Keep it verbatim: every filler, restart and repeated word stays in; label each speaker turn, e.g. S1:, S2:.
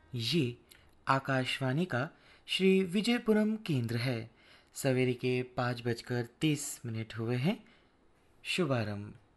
S1: ये आकाशवाणी का श्री विजयपुरम केंद्र है। सवेरे के पाँच बजकर तीस मिनट हुए हैं। शुभारंभ।